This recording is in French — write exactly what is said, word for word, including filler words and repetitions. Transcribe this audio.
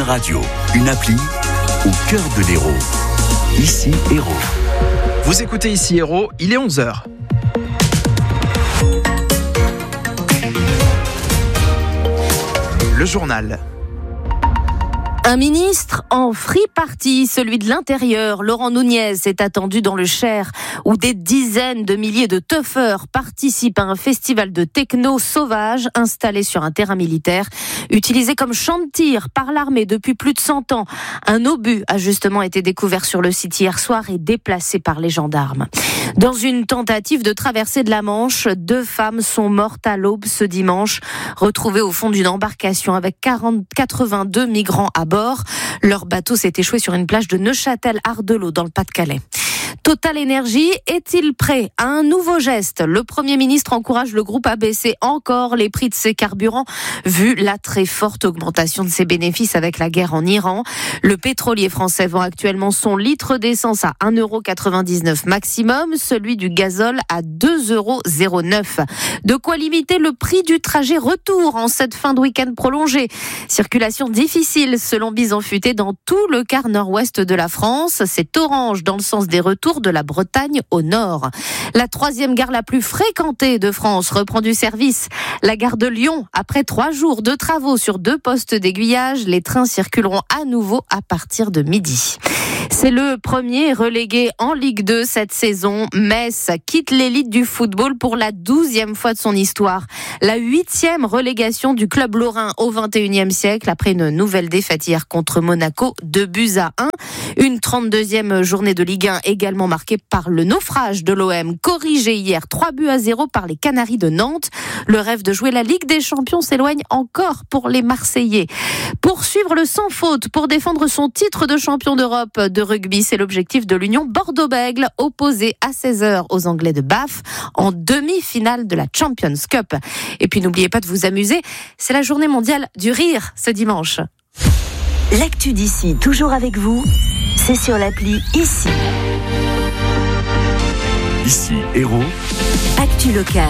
Radio, une appli au cœur de l'Hérault. Ici Hérault. Vous écoutez Ici Hérault, il est onze heures. Le journal. Un ministre en free party, celui de l'Intérieur, Laurent Nunez, est attendu dans le Cher, où des dizaines de milliers de teufeurs participent à un festival de techno sauvage installé sur un terrain militaire, utilisé comme champ de tir par l'armée depuis plus de cent ans. Un obus a justement été découvert sur le site hier soir et déplacé par les gendarmes. Dans une tentative de traversée de la Manche, deux femmes sont mortes à l'aube ce dimanche, retrouvées au fond d'une embarcation avec quarante, quatre-vingt-deux migrants à bord. Leur bateau s'est échoué sur une plage de Neuchâtel-Ardelot dans le Pas-de-Calais. Total Énergie est-il prêt à un nouveau geste ? Le Premier ministre encourage le groupe à baisser encore les prix de ses carburants, vu la très forte augmentation de ses bénéfices avec la guerre en Iran. Le pétrolier français vend actuellement son litre d'essence à un euro quatre-vingt-dix-neuf maximum, celui du gazole à deux euros zéro neuf. De quoi limiter le prix du trajet retour en cette fin de week-end prolongée. Circulation difficile selon Bison Futé dans tout le quart nord-ouest de la France. C'est orange dans le sens des retours de la Bretagne au nord. La troisième gare la plus fréquentée de France reprend du service. La gare de Lyon, après trois jours de travaux sur deux postes d'aiguillage, les trains circuleront à nouveau à partir de midi. C'est le premier relégué en Ligue deux cette saison. Metz quitte l'élite du football pour la douzième fois de son histoire. La huitième relégation du club lorrain au vingt et unième siècle après une nouvelle défaite hier contre Monaco, deux buts à un. Une trente-deuxième journée de Ligue un également marquée par le naufrage de l'O M, corrigé hier trois buts à zéro par les Canaries de Nantes. Le rêve de jouer la Ligue des Champions s'éloigne encore pour les Marseillais. Poursuivre le sans faute pour défendre son titre de champion d'Europe de rugby, c'est l'objectif de l'Union Bordeaux-Bègles, opposé à seize heures aux Anglais de Bath en demi-finale de la Champions Cup. Et puis n'oubliez pas de vous amuser, c'est la journée mondiale du rire ce dimanche. L'actu d'ici, toujours avec vous, c'est sur l'appli Ici. Ici Hérault. Actu locale.